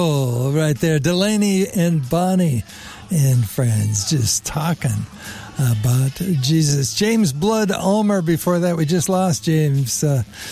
Oh, right there, Delaney and Bonnie and friends just talking about Jesus. James Blood Ulmer, before that, we just lost James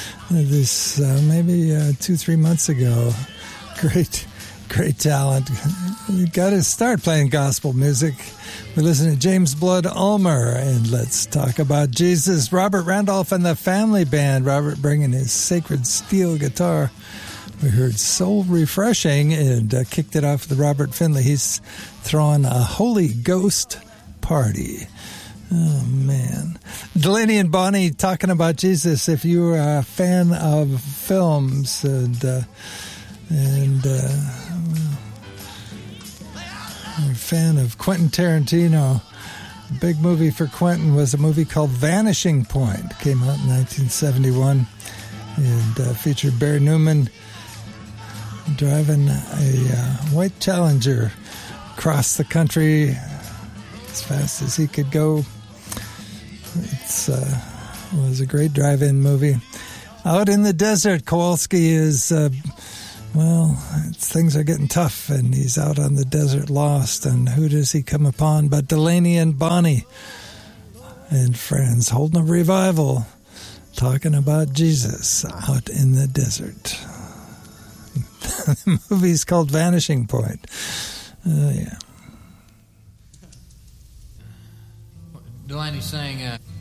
maybe 2-3 months ago. Great talent. He got his start playing gospel music. We listen to James Blood Ulmer, and let's talk about Jesus. Robert Randolph and the Family Band. Robert bringing his sacred steel guitar. We heard Soul Refreshing and kicked it off with Robert Finley. He's throwing a Holy Ghost party. Oh, man. Delaney and Bonnie talking about Jesus. If you are a fan of films and you're a fan of Quentin Tarantino, a big movie for Quentin was a movie called Vanishing Point. Came out in 1971 and featured Barry Newman driving a white Challenger across the country as fast as he could go. It was a great drive-in movie. Out in the desert, Kowalski is, things are getting tough, and he's out on the desert lost. And who does he come upon but Delaney and Bonnie and friends holding a revival, talking about Jesus out in the desert. The movie's called Vanishing Point. Yeah. Delaney sang